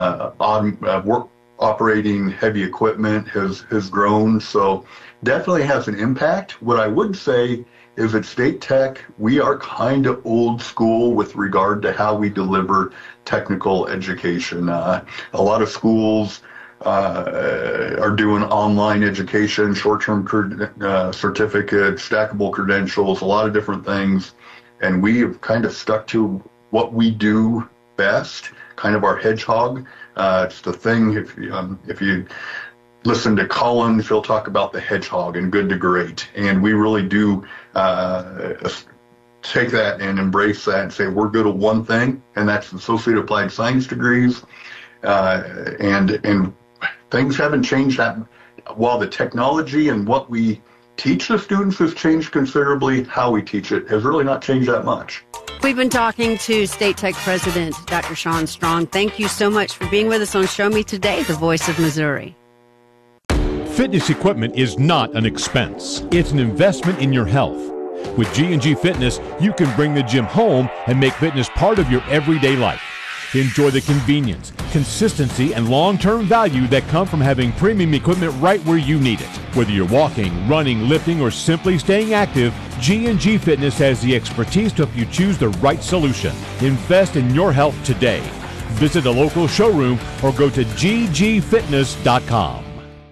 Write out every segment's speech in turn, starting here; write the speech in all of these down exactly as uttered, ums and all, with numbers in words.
uh, on uh, work operating heavy equipment has has grown. So definitely has an impact. What I would say is at State Tech, we are kind of old school with regard to how we deliver technical education. Uh, a lot of schools uh, are doing online education, short-term uh, certificates, stackable credentials, a lot of different things. And we have kind of stuck to what we do best, kind of our hedgehog. Uh, it's the thing, if, um, if you listen to Collins, he'll talk about the hedgehog and good to great. And we really do uh, take that and embrace that and say we're good at one thing, and that's associate applied science degrees. Uh, and and things haven't changed that. While the technology and what we teach the students has changed considerably, how we teach it has really not changed that much. We've been talking to State Tech President Doctor Sean Strong. Thank you so much for being with us on Show Me Today, the Voice of Missouri. Fitness equipment is not an expense. It's an investment in your health. With G and G Fitness, you can bring the gym home and make fitness part of your everyday life. Enjoy the convenience, consistency, and long-term value that come from having premium equipment right where you need it. Whether you're walking, running, lifting, or simply staying active, G and G Fitness has the expertise to help you choose the right solution. Invest in your health today. Visit a local showroom or go to g g fitness dot com.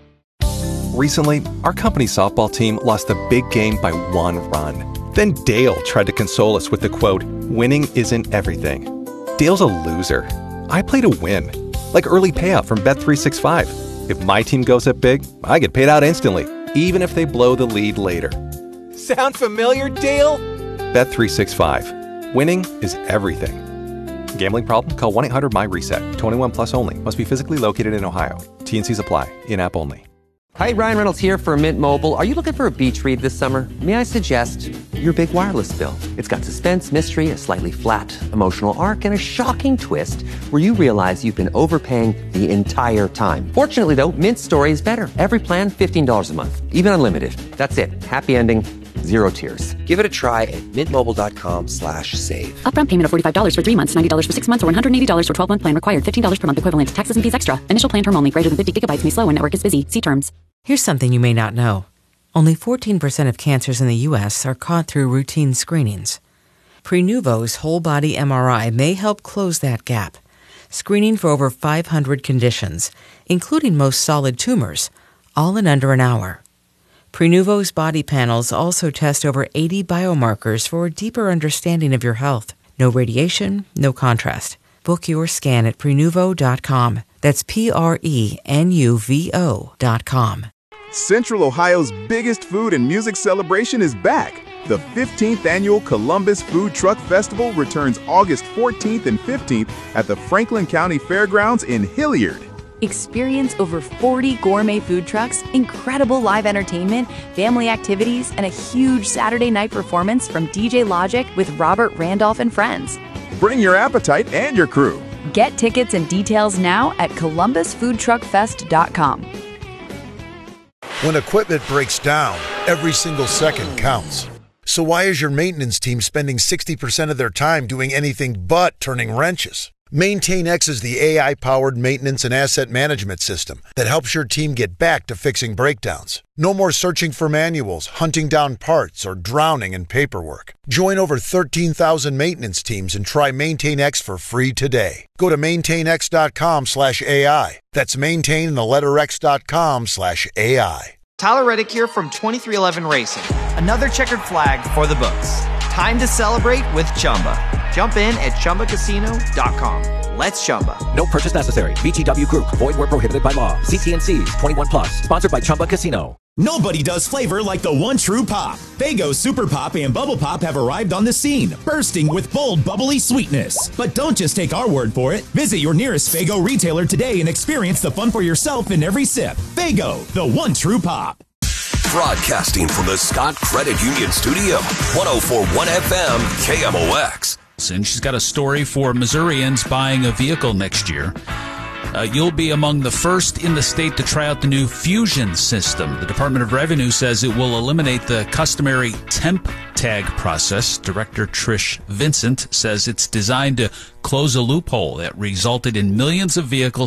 Recently, our company softball team lost a big game by one run. Then Dale tried to console us with the quote, "Winning isn't everything." Dale's a loser. I play to win. Like early payout from Bet three sixty-five. If my team goes up big, I get paid out instantly, even if they blow the lead later. Sound familiar, Dale? Bet three sixty-five. Winning is everything. Gambling problem? Call one eight hundred M Y reset. twenty-one plus only. Must be physically located in Ohio. T and C's apply. In-app only. Hi, Ryan Reynolds here for Mint Mobile. Are you looking for a beach read this summer? May I suggest your big wireless bill? It's got suspense, mystery, a slightly flat, emotional arc, and a shocking twist where you realize you've been overpaying the entire time. Fortunately, though, Mint's story is better. Every plan, fifteen dollars a month. Even unlimited. That's it. Happy ending. Zero tears. Give it a try at mintmobile.com slash save. Upfront payment of forty-five dollars for three months, ninety dollars for six months, or one hundred eighty dollars for twelve-month plan required. fifteen dollars per month equivalent. Taxes and fees extra. Initial plan term only. Greater than fifty gigabytes may slow when network is busy. See terms. Here's something you may not know. Only fourteen percent of cancers in the U S are caught through routine screenings. Prenuvo's whole-body M R I may help close that gap, screening for over five hundred conditions, including most solid tumors, all in under an hour. Prenuvo's body panels also test over eighty biomarkers for a deeper understanding of your health. No radiation, no contrast. Book your scan at prenuvo dot com. That's P R E N U V O dot com. Central Ohio's biggest food and music celebration is back. The fifteenth Annual Columbus Food Truck Festival returns August fourteenth and fifteenth at the Franklin County Fairgrounds in Hilliard. Experience over forty gourmet food trucks, incredible live entertainment, family activities, and a huge Saturday night performance from D J Logic with Robert Randolph and friends. Bring your appetite and your crew. Get tickets and details now at columbus food truck fest dot com. When equipment breaks down, every single second counts. So why is your maintenance team spending sixty percent of their time doing anything but turning wrenches? MaintainX is the A I-powered maintenance and asset management system that helps your team get back to fixing breakdowns. No more searching for manuals, hunting down parts, or drowning in paperwork. Join over thirteen thousand maintenance teams and try MaintainX for free today. Go to maintainx.com slash AI. That's maintain the letter X dot com slash AI. Tyler Reddick here from twenty-three eleven Racing. Another checkered flag for the books. Time to celebrate with Chumba. Jump in at chumba casino dot com. Let's Chumba. No purchase necessary. V G W Group. Void where prohibited by law. See T and C's. twenty-one plus. Sponsored by Chumba Casino. Nobody does flavor like the one true pop. Faygo Super Pop and Bubble Pop have arrived on the scene, bursting with bold, bubbly sweetness. But don't just take our word for it. Visit your nearest Faygo retailer today and experience the fun for yourself in every sip. Faygo, the one true pop. Broadcasting from the Scott Credit Union Studio, one oh four point one F M, K M O X. And she's got a story for Missourians buying a vehicle next year. Uh, you'll be among the first in the state to try out the new Fusion system. The Department of Revenue says it will eliminate the customary temp tag process. Director Trish Vincent says it's designed to close a loophole that resulted in millions of vehicles